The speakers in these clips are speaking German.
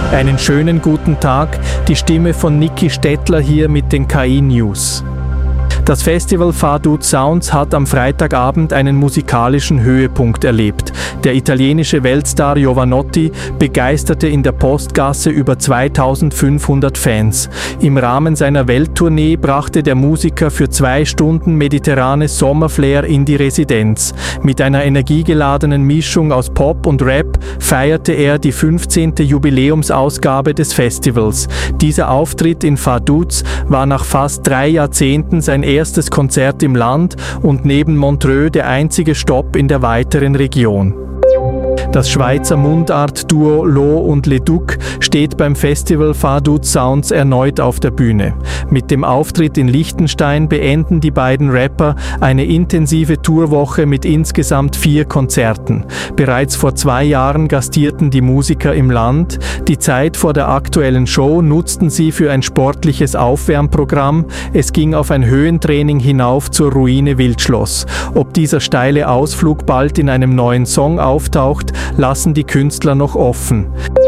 Einen schönen guten Tag, die Stimme von Niki Stettler hier mit den KI-News. Das Festival Faduz Sounds hat am Freitagabend einen musikalischen Höhepunkt erlebt. Der italienische Weltstar Jovanotti begeisterte in der Postgasse über 2500 Fans. Im Rahmen seiner Welttournee brachte der Musiker für 2 Stunden mediterranes Sommerflair in die Residenz. Mit einer energiegeladenen Mischung aus Pop und Rap feierte er die 15. Jubiläumsausgabe des Festivals. Dieser Auftritt in Faduz war nach fast 3 Jahrzehnten sein erstes Konzert im Land und neben Montreux der einzige Stopp in der weiteren Region. Das Schweizer Mundart-Duo Lo und Leduc steht beim Festival Faduz Sounds erneut auf der Bühne. Mit dem Auftritt in Liechtenstein beenden die beiden Rapper eine intensive Tourwoche mit insgesamt 4 Konzerten. Bereits vor 2 Jahren gastierten die Musiker im Land. Die Zeit vor der aktuellen Show nutzten sie für ein sportliches Aufwärmprogramm. Es ging auf ein Höhentraining hinauf zur Ruine Wildschloss. Ob dieser steile Ausflug bald in einem neuen Song auftaucht, lassen die Künstler noch offen.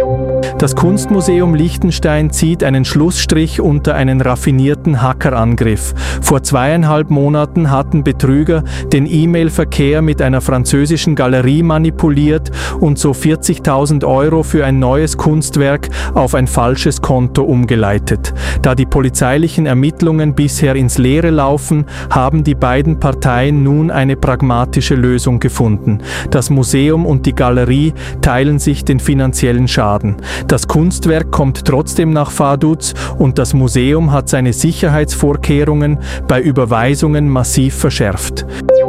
Das Kunstmuseum Liechtenstein zieht einen Schlussstrich unter einen raffinierten Hackerangriff. Vor 2,5 Monaten hatten Betrüger den E-Mail-Verkehr mit einer französischen Galerie manipuliert und so 40.000 € für ein neues Kunstwerk auf ein falsches Konto umgeleitet. Da die polizeilichen Ermittlungen bisher ins Leere laufen, haben die beiden Parteien nun eine pragmatische Lösung gefunden. Das Museum und die Galerie teilen sich den finanziellen Schaden. Das Kunstwerk kommt trotzdem nach Faduz und das Museum hat seine Sicherheitsvorkehrungen bei Überweisungen massiv verschärft.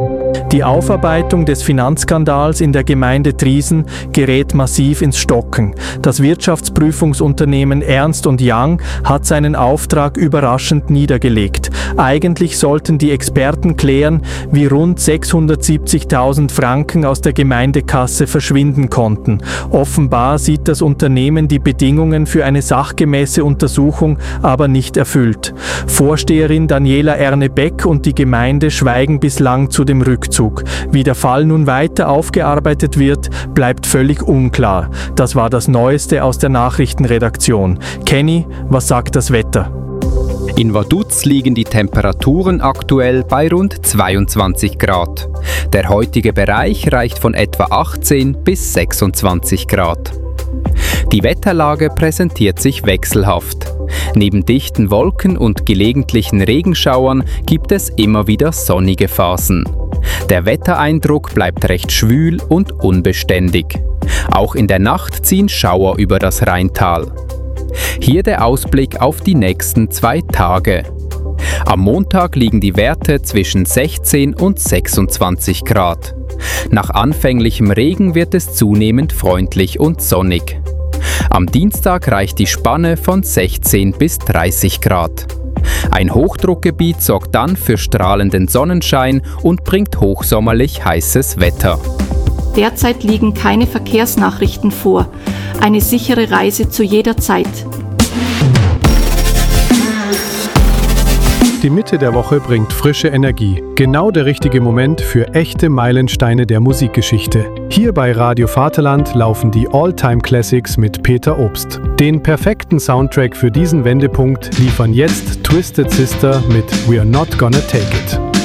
Die Aufarbeitung des Finanzskandals in der Gemeinde Triesen gerät massiv ins Stocken. Das Wirtschaftsprüfungsunternehmen Ernst & Young hat seinen Auftrag überraschend niedergelegt. Eigentlich sollten die Experten klären, wie rund 670.000 Franken aus der Gemeindekasse verschwinden konnten. Offenbar sieht das Unternehmen die Bedingungen für eine sachgemäße Untersuchung aber nicht erfüllt. Vorsteherin Daniela Ernebeck und die Gemeinde schweigen bislang zu dem Rückzug. Wie der Fall nun weiter aufgearbeitet wird, bleibt völlig unklar. Das war das Neueste aus der Nachrichtenredaktion. Kenny, was sagt das Wetter? In Vaduz liegen die Temperaturen aktuell bei rund 22 Grad. Der heutige Bereich reicht von etwa 18 bis 26 Grad. Die Wetterlage präsentiert sich wechselhaft. Neben dichten Wolken und gelegentlichen Regenschauern gibt es immer wieder sonnige Phasen. Der Wettereindruck bleibt recht schwül und unbeständig. Auch in der Nacht ziehen Schauer über das Rheintal. Hier der Ausblick auf die nächsten 2 Tage. Am Montag liegen die Werte zwischen 16 und 26 Grad. Nach anfänglichem Regen wird es zunehmend freundlich und sonnig. Am Dienstag reicht die Spanne von 16 bis 30 Grad. Ein Hochdruckgebiet sorgt dann für strahlenden Sonnenschein und bringt hochsommerlich heißes Wetter. Derzeit liegen keine Verkehrsnachrichten vor. Eine sichere Reise zu jeder Zeit. Die Mitte der Woche bringt frische Energie. Genau der richtige Moment für echte Meilensteine der Musikgeschichte. Hier bei Radio Vaterland laufen die All-Time-Classics mit Peter Obst. Den perfekten Soundtrack für diesen Wendepunkt liefern jetzt Twisted Sister mit We're Not Gonna Take It.